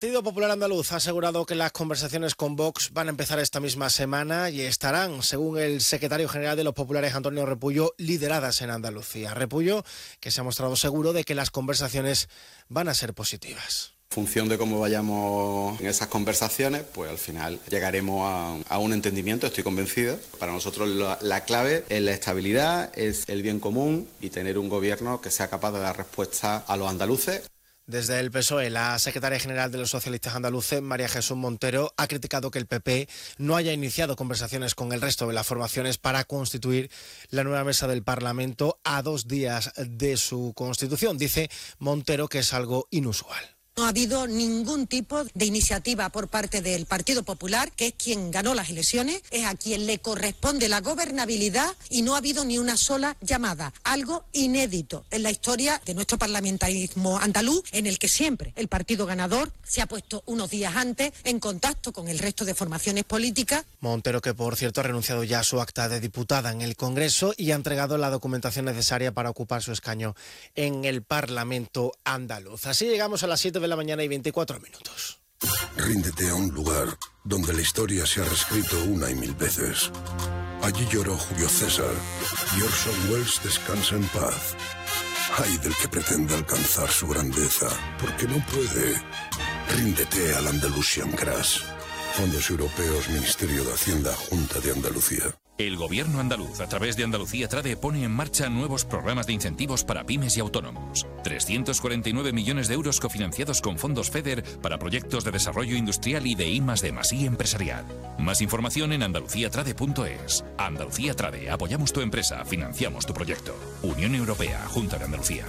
El Partido Popular Andaluz ha asegurado que las conversaciones con Vox van a empezar esta misma semana y estarán, según el secretario general de los populares, Antonio Repullo, lideradas en Andalucía. Repullo, que se ha mostrado seguro de que las conversaciones van a ser positivas. En función de cómo vayamos en esas conversaciones, pues al final llegaremos a un entendimiento, estoy convencido. Para nosotros la clave es la estabilidad, es el bien común y tener un gobierno que sea capaz de dar respuesta a los andaluces. Desde el PSOE, la secretaria general de los socialistas andaluces, María Jesús Montero, ha criticado que el PP no haya iniciado conversaciones con el resto de las formaciones para constituir la nueva mesa del Parlamento a 2 días de su constitución. Dice Montero que es algo inusual. No ha habido ningún tipo de iniciativa por parte del Partido Popular, que es quien ganó las elecciones, es a quien le corresponde la gobernabilidad y no ha habido ni una sola llamada. Algo inédito en la historia de nuestro parlamentarismo andaluz, en el que siempre el partido ganador se ha puesto unos días antes en contacto con el resto de formaciones políticas. Montero, que por cierto ha renunciado ya a su acta de diputada en el Congreso y ha entregado la documentación necesaria para ocupar su escaño en el Parlamento andaluz. Así llegamos a las 7 de la mañana y 24 minutos. Ríndete a un lugar donde la historia se ha reescrito una y mil veces. Allí lloró Julio César y Orson Welles descansa en paz. Ay del que pretenda alcanzar su grandeza, porque no puede. Ríndete al Andalusian Crash. Fondos Europeos, Ministerio de Hacienda, Junta de Andalucía. El Gobierno andaluz, a través de Andalucía Trade, pone en marcha nuevos programas de incentivos para pymes y autónomos. 349 millones de euros cofinanciados con fondos FEDER para proyectos de desarrollo industrial y de I+D+I empresarial. Más información en andaluciatrade.es. Andalucía Trade, apoyamos tu empresa, financiamos tu proyecto. Unión Europea, Junta de Andalucía.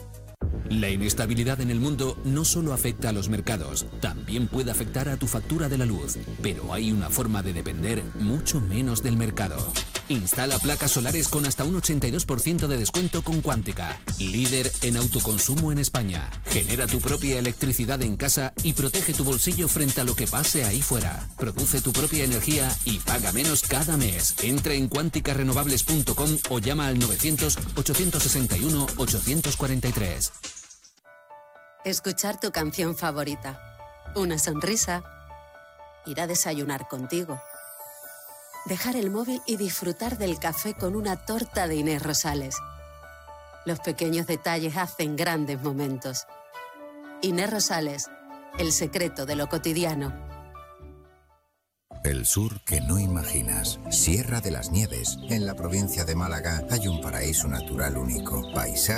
La inestabilidad en el mundo no solo afecta a los mercados, también puede afectar a tu factura de la luz. Pero hay una forma de depender mucho menos del mercado. Instala placas solares con hasta un 82% de descuento con Quántica, líder en autoconsumo en España. Genera tu propia electricidad en casa y protege tu bolsillo frente a lo que pase ahí fuera. Produce tu propia energía y paga menos cada mes. Entra en quanticarenovables.com o llama al 900-861-843. Escuchar tu canción favorita, una sonrisa, ir a desayunar contigo, dejar el móvil y disfrutar del café con una torta de Inés Rosales. Los pequeños detalles hacen grandes momentos. Inés Rosales, el secreto de lo cotidiano. El sur que no imaginas. Sierra de las Nieves. En la provincia de Málaga hay un paraíso natural único. Paisaje